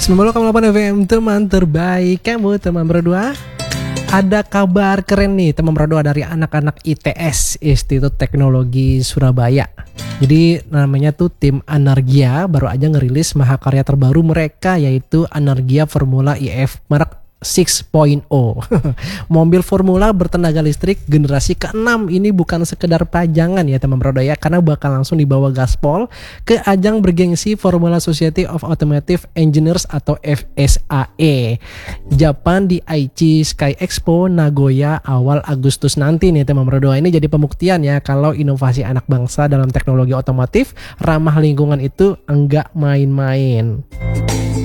90,8 FM teman terbaik kamu teman berdua. Ada kabar keren nih teman berdua dari anak-anak ITS Institut Teknologi Surabaya. Jadi namanya tuh tim Anargia baru aja ngerilis mahakarya terbaru mereka yaitu Anargia Formula EF Mark 6.0. Mobil formula bertenaga listrik generasi ke-6 ini bukan sekedar pajangan ya teman berdua ya, karena bakal langsung dibawa gaspol ke ajang bergengsi Formula Society of Automotive Engineers atau FSAE Japan di Aichi Sky Expo Nagoya awal Agustus nanti nih teman berdua. Ini jadi pembuktian ya kalau inovasi anak bangsa dalam teknologi otomotif ramah lingkungan itu enggak main-main.